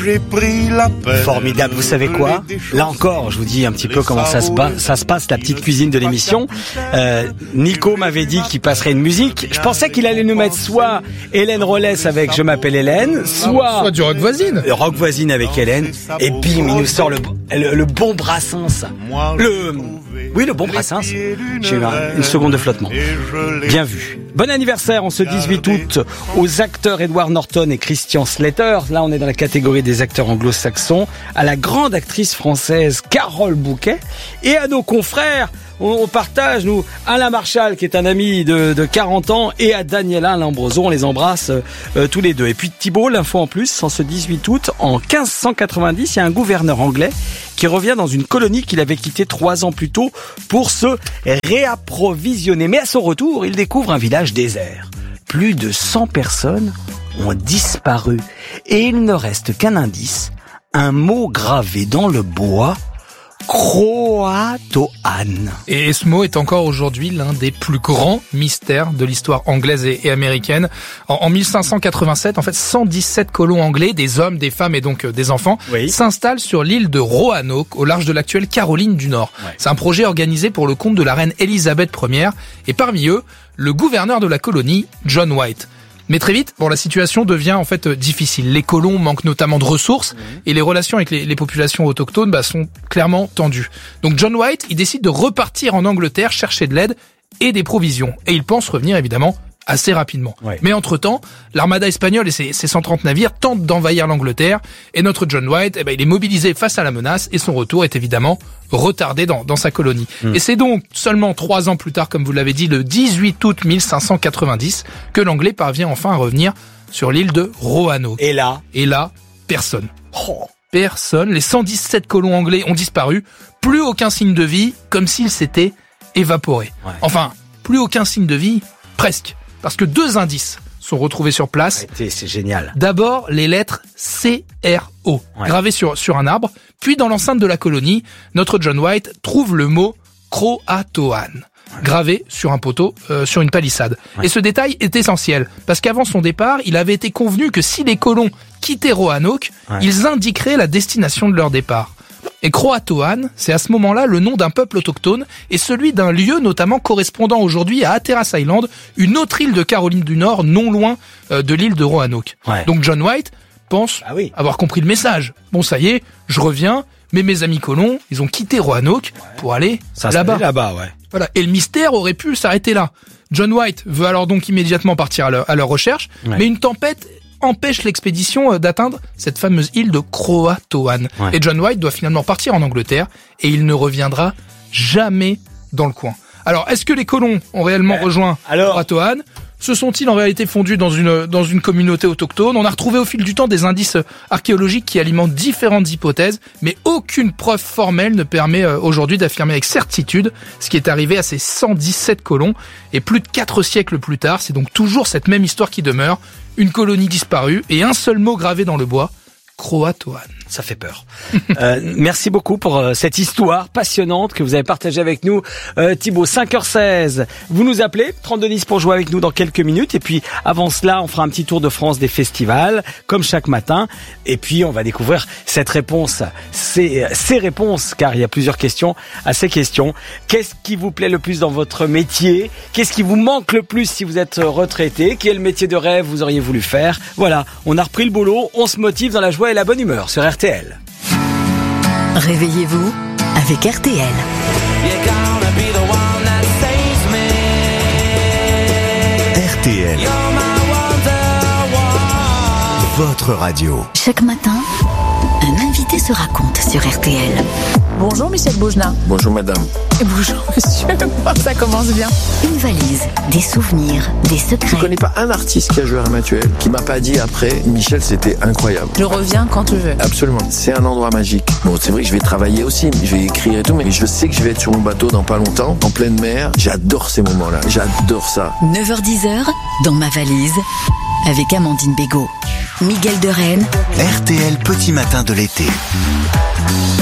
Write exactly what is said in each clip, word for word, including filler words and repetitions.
J'ai pris la peine. Formidable, vous savez quoi? Là encore, je vous dis un petit peu comment ça se, ba- ça se passe, la petite cuisine de l'émission. Euh, Nico m'avait dit qu'il passerait une musique. Je pensais qu'il allait nous mettre soit Hélène Rollès avec Je m'appelle Hélène, soit... Soit du rock voisine. Le rock voisine avec Hélène. Et bim, il nous sort le, le, le bon Brassens. Le... Oui, le bon Brassens. J'ai eu un, une seconde de flottement. Bien vu. Bon anniversaire en ce dix-huit août aux acteurs Edward Norton et Christian Slater. Là, on est dans la catégorie des acteurs anglo-saxons. À la grande actrice française Carole Bouquet. Et à nos confrères, on, on partage, nous, Alain Marchal, qui est un ami de, de quarante ans, et à Daniela Lambroso. On les embrasse euh, tous les deux. Et puis Thibault, l'info en plus, en ce dix-huit août, en quinze cent quatre-vingt-dix, il y a un gouverneur anglais qui revient dans une colonie qu'il avait quittée trois ans plus tôt pour se réapprovisionner. Mais à son retour, il découvre un village désert. Plus de cent personnes ont disparu. Et il ne reste qu'un indice, un mot gravé dans le bois, Croatoan. Et ce mot est encore aujourd'hui l'un des plus grands mystères de l'histoire anglaise et, et américaine. En, en mille cinq cent quatre-vingt-sept, en fait, cent dix-sept colons anglais, des hommes, des femmes et donc euh, des enfants, oui. s'installent sur l'île de Roanoke, au large de l'actuelle Caroline du Nord. Ouais. C'est un projet organisé pour le compte de la reine Élisabeth première, et parmi eux, le gouverneur de la colonie, John White. Mais très vite, bon, la situation devient en fait difficile. Les colons manquent notamment de ressources et les relations avec les, les populations autochtones bah, sont clairement tendues. Donc John White, il décide de repartir en Angleterre chercher de l'aide et des provisions. Et il pense revenir évidemment assez rapidement. Ouais. Mais entre-temps, l'armada espagnole et ses, ses cent trente navires tentent d'envahir l'Angleterre et notre John White, eh ben, il est mobilisé face à la menace et son retour est évidemment retardé dans, dans sa colonie. Mmh. Et c'est donc seulement trois ans plus tard, comme vous l'avez dit, le dix-huit août mille cinq cent quatre-vingt-dix, que l'anglais parvient enfin à revenir sur l'île de Roanoke. Et là Et là, personne. Oh. Personne. Les cent dix-sept colons anglais ont disparu. Plus aucun signe de vie, comme s'ils s'étaient évaporés. Ouais. Enfin, plus aucun signe de vie, presque. Parce que deux indices sont retrouvés sur place. Arrêtez, c'est génial. D'abord, les lettres C R O, ouais. gravées sur, sur un arbre. Puis, dans l'enceinte de la colonie, notre John White trouve le mot Croatoan, ouais. gravé sur un poteau, euh, sur une palissade. Ouais. Et ce détail est essentiel, parce qu'avant son départ, il avait été convenu que si les colons quittaient Roanoke, ouais. ils indiqueraient la destination de leur départ. Et Croatoan, c'est à ce moment-là le nom d'un peuple autochtone et celui d'un lieu notamment correspondant aujourd'hui à Hatteras Island, une autre île de Caroline du Nord, non loin euh, de l'île de Roanoke. Ouais. Donc John White pense ah oui. avoir compris le message. Bon, ça y est, je reviens, mais mes amis colons, ils ont quitté Roanoke ouais. pour aller ça là-bas. là-bas, ouais. Voilà. Et le mystère aurait pu s'arrêter là. John White veut alors donc immédiatement partir à leur, à leur recherche, ouais. mais une tempête empêche l'expédition d'atteindre cette fameuse île de Croatoan. Ouais. Et John White doit finalement partir en Angleterre et il ne reviendra jamais dans le coin. Alors, est-ce que les colons ont réellement euh, rejoint alors... Croatoan ? Se sont-ils en réalité fondus dans une dans une communauté autochtone ? On a retrouvé au fil du temps des indices archéologiques qui alimentent différentes hypothèses, mais aucune preuve formelle ne permet aujourd'hui d'affirmer avec certitude ce qui est arrivé à ces cent dix-sept colons. Et plus de quatre siècles plus tard, c'est donc toujours cette même histoire qui demeure, une colonie disparue et un seul mot gravé dans le bois, Croatoan. Ça fait peur. euh, merci beaucoup pour euh, cette histoire passionnante que vous avez partagée avec nous. Euh, Thibaut, cinq heures seize, vous nous appelez, trente-deux dix pour jouer avec nous dans quelques minutes. Et puis, avant cela, on fera un petit tour de France des festivals, comme chaque matin. Et puis, on va découvrir cette réponse, ces, ces réponses, car il y a plusieurs questions à ces questions. Qu'est-ce qui vous plaît le plus dans votre métier ? Qu'est-ce qui vous manque le plus si vous êtes retraité ? Quel métier de rêve vous auriez voulu faire ? Voilà, on a repris le boulot, on se motive dans la joie et la bonne humeur sur R T L. Réveillez-vous avec R T L. R T L. Votre radio. Chaque matin, un invité se raconte sur R T L. Bonjour Michel Bougenat. Bonjour madame. Et bonjour monsieur, ça commence bien. Une valise, des souvenirs, des secrets. Je ne connais pas un artiste qui a joué à Ramatuelle qui m'a pas dit après, Michel c'était incroyable. Je reviens quand tu veux. Absolument, c'est un endroit magique. Bon, c'est vrai que je vais travailler aussi, je vais écrire et tout, mais je sais que je vais être sur mon bateau dans pas longtemps, en pleine mer. J'adore ces moments-là, j'adore ça. neuf heures dix, dans ma valise, avec Amandine Bégaud. Miguel de Rennes. R T L Petit Matin de l'été. Je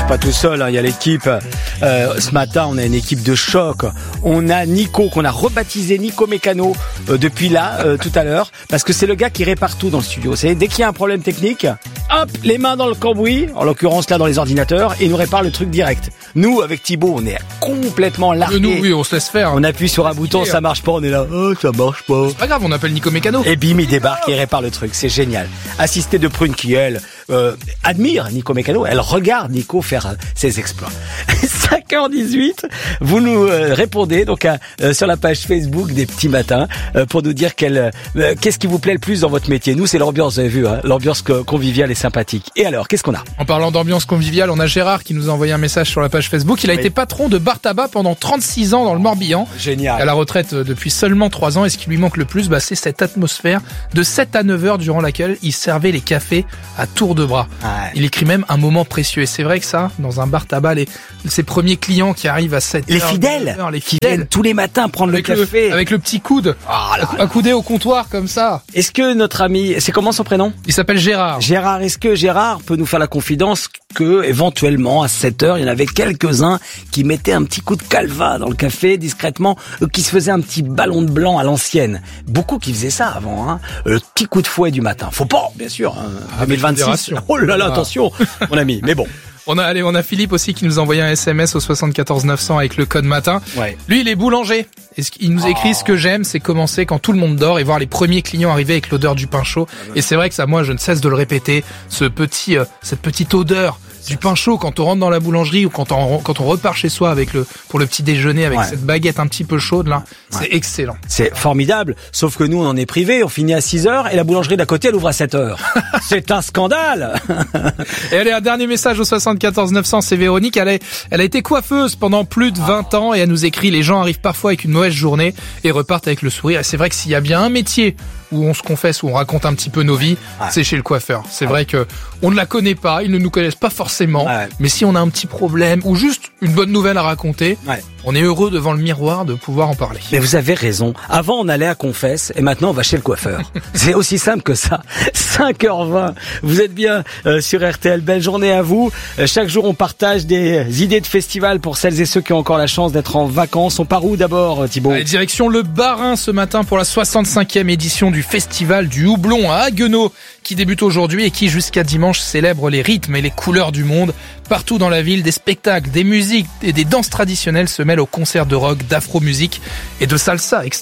pas tout seul, hein. Il y a l'équipe. Euh, ce matin, on a une équipe de choc. On a Nico, qu'on a rebaptisé Nico Mécano euh, depuis là, euh, tout à l'heure, parce que c'est le gars qui répare tout dans le studio. C'est dès qu'il y a un problème technique, hop, les mains dans le cambouis, en l'occurrence là dans les ordinateurs, et il nous répare le truc direct. Nous, avec Thibaut, on est complètement largués. Nous, oui, on se laisse faire. On appuie sur un bouton, ça marche pas, on est là, oh, ça marche pas. C'est pas grave, on appelle Nico Mécano. Et bim, il débarque et il répare le truc, c'est génial. Assisté de Prune qui, elle, euh, admire Nico Mécano, elle regarde Nico faire euh, ses exploits. cinq heures dix-huit, vous nous euh, répondez donc à, euh, sur la page Facebook des Petits Matins euh, pour nous dire quel, euh, qu'est-ce qui vous plaît le plus dans votre métier. Nous, c'est l'ambiance, vous avez vu, hein, l'ambiance co- conviviale et sympathique. Et alors, qu'est-ce qu'on a? En parlant d'ambiance conviviale, on a Gérard qui nous a envoyé un message sur la page Facebook. Il a oui. été patron de bar tabac pendant trente-six ans dans le Morbihan. Génial. À la retraite depuis seulement trois ans. Et ce qui lui manque le plus, bah, c'est cette atmosphère de sept à neuf heures durant laquelle il servait les cafés à tour de bras. Ouais. Il écrit même un moment précieux. Et c'est vrai que ça, dans un bar tabac, les, ses premiers clients qui arrivent à sept heures. Les fidèles. Heures, les qui viennent tous les matins prendre avec le café. Le, avec le petit coude. Oh là là. Accoudé au comptoir comme ça. Est-ce que notre ami, c'est comment son prénom? Il s'appelle Gérard. Gérard, est-ce que Gérard peut nous faire la confidence que, éventuellement, à sept heures, il y en avait quelques-uns qui mettaient un petit coup de calva dans le café, discrètement, euh, qui se faisaient un petit ballon de blanc à l'ancienne. Beaucoup qui faisaient ça avant, hein. Le petit coup de fouet du matin. Faut pas, bien sûr, hein. Ah, deux mille vingt-six. Oh là là, attention, mon ami. Mais bon. On a, allez, on a Philippe aussi qui nous a envoyé un S M S au soixante-quatorze neuf cents avec le code matin. Ouais. Lui, il est boulanger. Et ce, il nous écrit, oh. ce que j'aime, c'est commencer quand tout le monde dort et voir les premiers clients arriver avec l'odeur du pain chaud. Et c'est vrai que ça, moi, je ne cesse de le répéter. Ce petit, euh, cette petite odeur du pain chaud quand on rentre dans la boulangerie ou quand on, quand on repart chez soi avec le, pour le petit déjeuner avec ouais. cette baguette un petit peu chaude, là. Ouais. C'est excellent. C'est formidable. Sauf que nous, on en est privé. On finit à six heures et la boulangerie d'à côté, elle ouvre à sept heures. C'est un scandale. Et allez, un dernier message au soixante-quatorze neuf cents, c'est Véronique. Elle a, elle a été coiffeuse pendant plus de vingt ans et elle nous écrit, les gens arrivent parfois avec une mauvaise journée et repartent avec le sourire. Et c'est vrai que s'il y a bien un métier où on se confesse, où on raconte un petit peu nos vies, ouais. c'est chez le coiffeur. C'est ouais. vrai que on ne la connaît pas, ils ne nous connaissent pas forcément, ouais. mais si on a un petit problème ou juste une bonne nouvelle à raconter, ouais. on est heureux devant le miroir de pouvoir en parler. Mais vous avez raison. Avant, on allait à Confesse et maintenant, on va chez le coiffeur. C'est aussi simple que ça. cinq heures vingt. Vous êtes bien euh, sur R T L. Belle journée à vous. Euh, chaque jour, on partage des idées de festival pour celles et ceux qui ont encore la chance d'être en vacances. On part où d'abord, Thibaut? Allez, direction le Bas-Rhin ce matin pour la soixante-cinquième édition du Festival du Houblon à Haguenau qui débute aujourd'hui et qui jusqu'à dimanche célèbre les rythmes et les couleurs du monde. Partout dans la ville, des spectacles, des musiques et des danses traditionnelles se mêlent aux concerts de rock, d'afro-musique et de salsa.